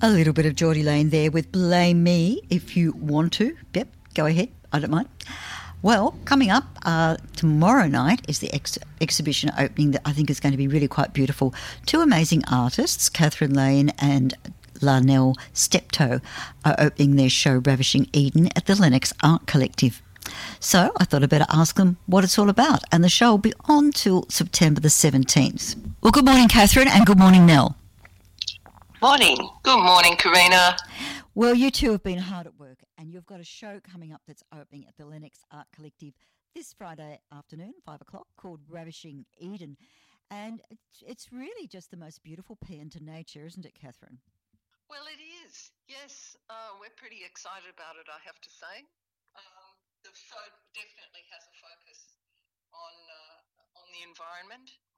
A little bit of Geordie Lane there with Blame Me if you want to. Yep, go ahead. I don't mind. Well, coming up tomorrow night is the exhibition opening that I think is going to be really quite beautiful. Two amazing artists, Catherine Lane and Larnell Steptoe, are opening their show Ravishing Eden at the Lennox Art Collective. So I thought I'd better ask them what it's all about, and the show will be on till September the 17th. Well, good morning, Catherine, and good morning, Nell. Morning. Good morning, Karina. Well, you two have been hard at work, and you've got a show coming up that's opening at the Lennox Art Collective this Friday afternoon, 5 o'clock, called Ravishing Eden. And it's really just the most beautiful paean to nature, isn't it, Catherine? Well, it is. Yes, we're pretty excited about it, I have to say. The show definitely has a focus on the environment